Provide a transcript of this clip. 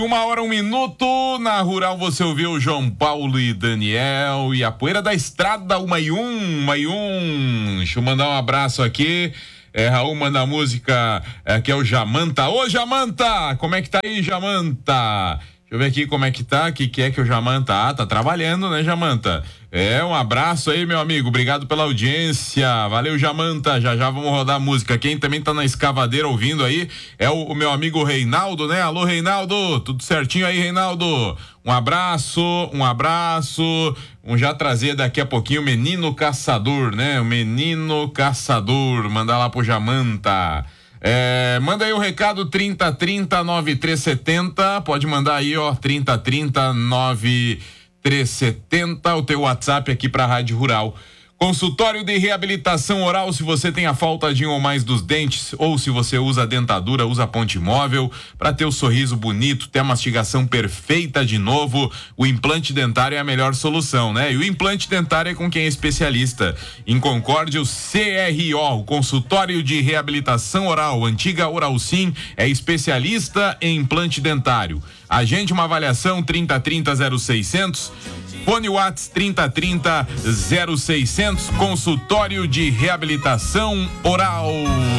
Uma hora, um minuto, na Rural você ouviu João Paulo e Daniel e a poeira da estrada, uma e um. Deixa eu mandar um abraço aqui, Raul manda a música, que é o Jamanta. Ô Jamanta, como é que tá aí, Jamanta? Deixa eu ver aqui como é que tá, que é que o Jamanta tá trabalhando, né, Jamanta? Um abraço aí, meu amigo, obrigado pela audiência, valeu, Jamanta, já vamos rodar a música. Quem também tá na escavadeira ouvindo aí é o meu amigo Reinaldo, né? Alô, Reinaldo, tudo certinho aí, Reinaldo? Um abraço, vamos já trazer daqui a pouquinho o Menino Caçador, né? O Menino Caçador, mandar lá pro Jamanta. Manda aí o recado 3030-9370, pode mandar aí, ó, 3030-9370, o teu WhatsApp aqui pra Rádio Rural. Consultório de reabilitação oral, se você tem a falta de um ou mais dos dentes, ou se você usa dentadura, usa ponte móvel, para ter o sorriso bonito, ter a mastigação perfeita de novo, o implante dentário é a melhor solução, né? E o implante dentário é com quem é especialista. Em Concórdia, o CRO, o Consultório de Reabilitação Oral, antiga Oral Sim, é especialista em implante dentário. Agende uma avaliação 3030-0600, fone Whats 3030-0600, Consultório de Reabilitação Oral.